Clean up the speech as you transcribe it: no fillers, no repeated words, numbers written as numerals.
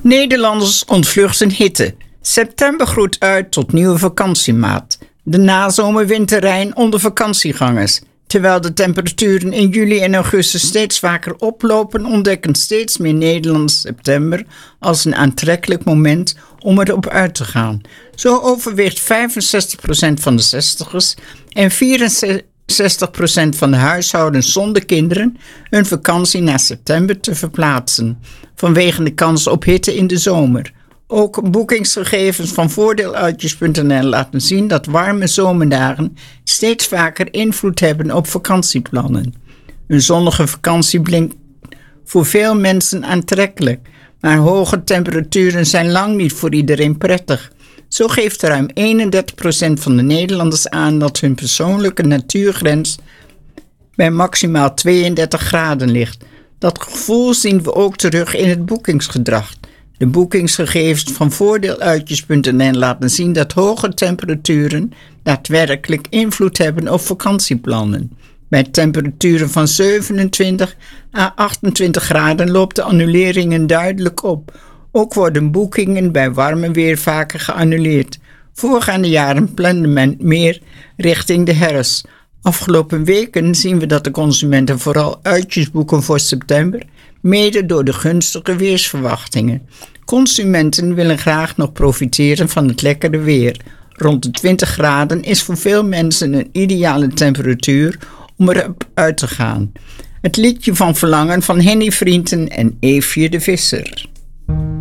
Nederlanders ontvluchten hitte. September groeit uit tot nieuwe vakantiemaand. De nazomer-winterrein onder vakantiegangers. Terwijl de temperaturen in juli en augustus steeds vaker oplopen, ontdekken steeds meer Nederlanders september als een aantrekkelijk moment om erop uit te gaan. Zo overweegt 65% van de 60ers en 64% van de huishoudens zonder kinderen hun vakantie naar september te verplaatsen, vanwege de kans op hitte in de zomer. Ook boekingsgegevens van voordeeluitjes.nl laten zien dat warme zomerdagen steeds vaker invloed hebben op vakantieplannen. Een zonnige vakantie blinkt voor veel mensen aantrekkelijk, maar hoge temperaturen zijn lang niet voor iedereen prettig. Zo geeft ruim 31% van de Nederlanders aan dat hun persoonlijke natuurgrens bij maximaal 32 graden ligt. Dat gevoel zien we ook terug in het boekingsgedrag. De boekingsgegevens van voordeeluitjes.nl laten zien dat hoge temperaturen daadwerkelijk invloed hebben op vakantieplannen. Bij temperaturen van 27 à 28 graden loopt de annuleringen duidelijk op. Ook worden boekingen bij warme weer vaker geannuleerd. Voorgaande jaren plande men meer richting de herfst. Afgelopen weken zien we dat de consumenten vooral uitjes boeken voor september, mede door de gunstige weersverwachtingen. Consumenten willen graag nog profiteren van het lekkere weer. Rond de 20 graden is voor veel mensen een ideale temperatuur om erop uit te gaan. Het liedje van verlangen van Henny Vrienden en Eefje de Visser.